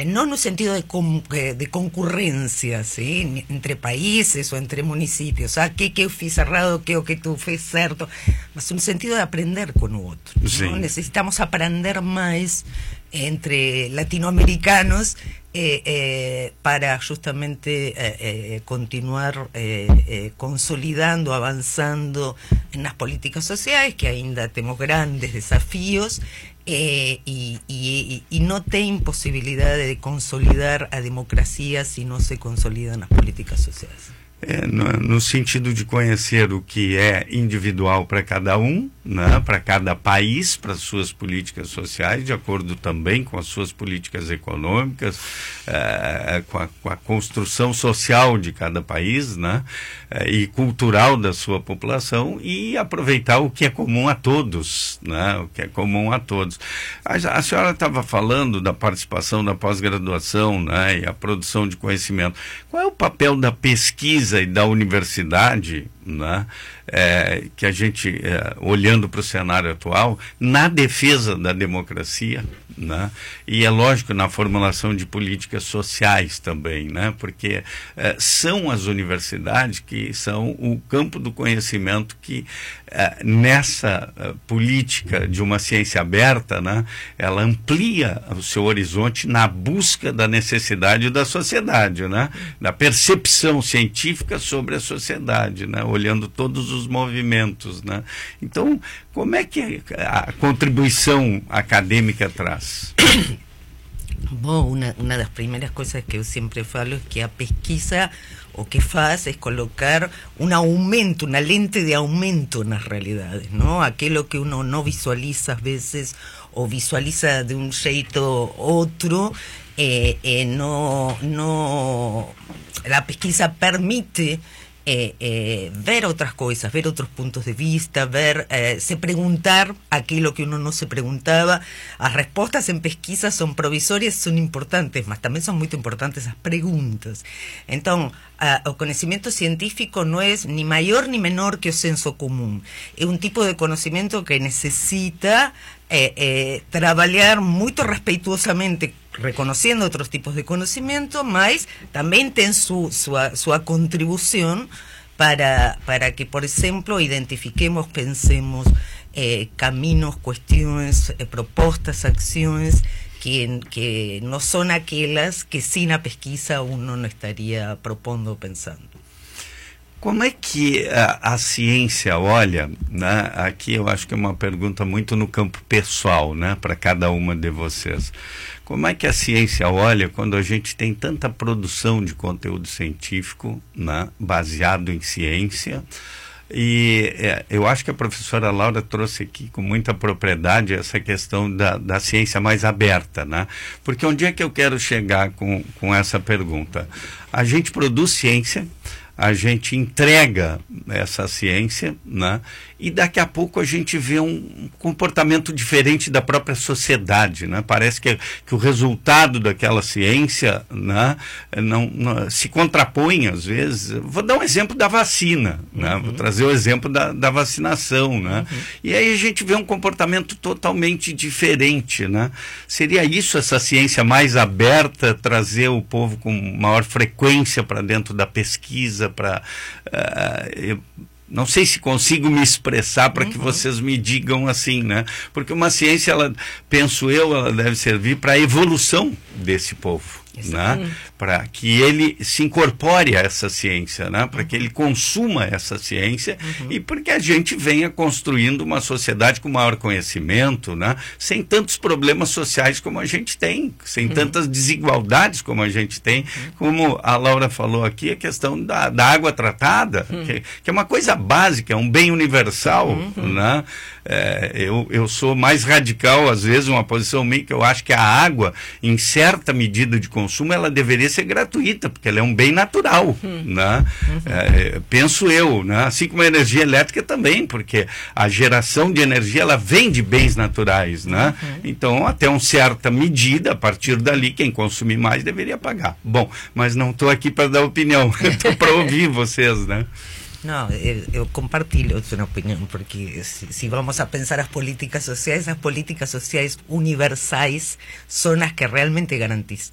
no no sentido de concorrência, ¿sí? Entre países ou entre municípios, que eu fiz errado, que o que tu fez certo, mas um sentido de aprender com o outro, ¿no? Necesitamos aprender mais entre latinoamericanos para justamente continuar consolidando, avanzando nas políticas sociais, que ainda temos grandes desafios, e não tem possibilidade de consolidar a democracia se não se consolidam as políticas sociais. No sentido de conhecer o que é individual para cada um, né, para cada país, para suas políticas sociais, de acordo também com as suas políticas econômicas, com a construção social de cada país, né, e cultural da sua população, e aproveitar o que é comum a todos, né, o que é comum a todos. A senhora estava falando da participação da pós-graduação, né, e a produção de conhecimento. Qual é o papel da pesquisa e da universidade, né, que a gente, olhando para o cenário atual, na defesa da democracia, né, e é lógico na formulação de políticas sociais também, né, porque são as universidades que são o campo do conhecimento que nessa política de uma ciência aberta, né, ela amplia o seu horizonte na busca da necessidade da sociedade, né, da percepção científica sobre a sociedade, né, olhando todos os movimentos, né. Então, como é que a contribuição acadêmica traz? Bom, uma das primeiras coisas que eu sempre falo é que a pesquisa o que faz é colocar um aumento, uma lente de aumento nas realidades, não? Aquilo que uno não visualiza às vezes, ou visualiza de um jeito outro, a pesquisa permite ver otras cosas, ver otros puntos de vista, se preguntar aquilo que uno no se preguntaba. As respostas en pesquisa son provisorias, son importantes, mas también son muy importantes as preguntas. Então, o conhecimento científico no es ni mayor ni menor que o senso común. É un tipo de conocimiento que necesita trabalhar muito respeituosamente, reconociendo otros tipos de conocimiento, mas también ten su contribución para que, por ejemplo, identifiquemos, pensemos caminos, cuestiones, propostas, acciones que no son aquelas que sin a pesquisa uno no estaria propondo ou pensando. Como é que a ciência olha, né? Aqui eu acho que é uma pergunta muito no campo pessoal, né, para cada uma de vocês. Como é que a ciência olha quando a gente tem tanta produção de conteúdo científico, né, baseado em ciência? E eu acho que a professora Laura trouxe aqui com muita propriedade essa questão da ciência mais aberta, né? Porque onde é que eu quero chegar com essa pergunta? A gente produz ciência, a gente entrega essa ciência, né? E daqui a pouco a gente vê um comportamento diferente da própria sociedade, né? Parece que o resultado daquela ciência, né, não se contrapõe às vezes. Vou dar um exemplo da vacina, né? Vou trazer o exemplo da vacinação, né? E aí a gente vê um comportamento totalmente diferente, né? Seria isso, essa ciência mais aberta, trazer o povo com maior frequência para dentro da pesquisa, para não sei se consigo me expressar para que vocês me digam assim, né? Porque uma ciência, ela, penso eu, ela deve servir para a evolução desse povo, né? Para que ele se incorpore a essa ciência, né? Para que ele consuma essa ciência e porque a gente venha construindo uma sociedade com maior conhecimento, né? Sem tantos problemas sociais como a gente tem, sem tantas desigualdades como a gente tem, como a Laura falou aqui, a questão da água tratada, que é uma coisa básica, é um bem universal, né? Eu sou mais radical, às vezes, uma posição minha, que eu acho que a água, em certa medida de consumo, ela deveria ser gratuita, porque ela é um bem natural, né? Penso eu, né? Assim como a energia elétrica também, porque a geração de energia, ela vem de bens naturais, né? Então, até uma certa medida, a partir dali, quem consumir mais deveria pagar. Bom, mas não estou aqui para dar opinião, estou para ouvir vocês, né? No, eu compartilho sua opinião, porque se vamos a pensar as políticas sociais universais são as que realmente